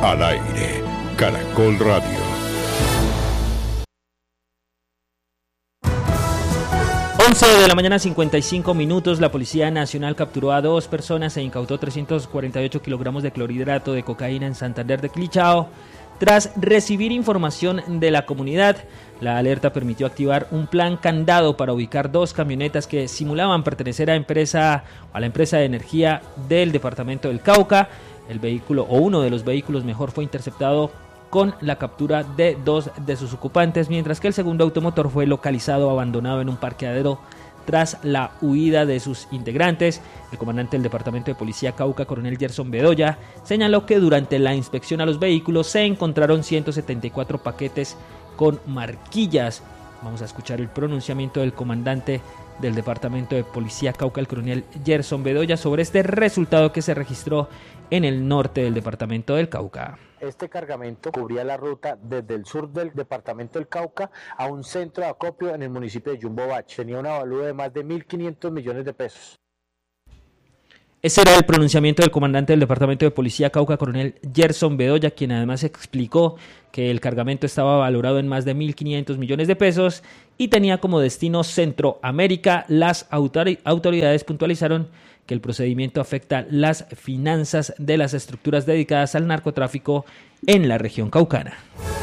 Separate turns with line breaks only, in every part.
Al aire, Caracol Radio.
11 de la mañana, 55 minutos. La Policía Nacional capturó a 2 personas e incautó 348 kilogramos de clorhidrato de cocaína en Santander de Quilichao. Tras recibir información de la comunidad, la alerta permitió activar un plan candado para ubicar 2 camionetas que simulaban pertenecer a la empresa de energía del departamento del Cauca. El vehículo, o uno de los vehículos mejor, fue interceptado con la captura de 2 de sus ocupantes, mientras que el segundo automotor fue localizado abandonado en un parqueadero tras la huida de sus integrantes. El comandante del Departamento de Policía Cauca, coronel Gerson Bedoya, señaló que durante la inspección a los vehículos se encontraron 174 paquetes con marquillas. Vamos a escuchar el pronunciamiento del comandante del Departamento de Policía Cauca, el coronel Gerson Bedoya, sobre este resultado que se registró en el norte del departamento del Cauca.
Este cargamento cubría la ruta desde el sur del departamento del Cauca a un centro de acopio en el municipio de Yumbobach. Tenía una valía de más de 1.500 millones de pesos.
Ese era el pronunciamiento del comandante del Departamento de Policía Cauca, coronel Gerson Bedoya, quien además explicó que el cargamento estaba valorado en más de 1.500 millones de pesos y tenía como destino Centroamérica. Las autoridades puntualizaron que el procedimiento afecta las finanzas de las estructuras dedicadas al narcotráfico en la región caucana.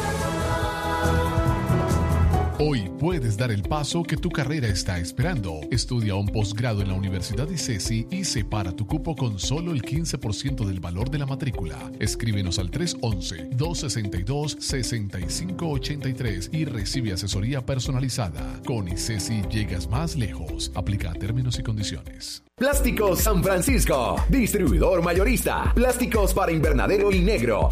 Hoy puedes dar el paso que tu carrera está esperando. Estudia un posgrado en la Universidad ICESI y separa tu cupo con solo el 15% del valor de la matrícula. Escríbenos al 311-262-6583 y recibe asesoría personalizada. Con ICESI llegas más lejos. Aplica términos y condiciones.
Plásticos San Francisco, distribuidor mayorista. Plásticos para invernadero y negro.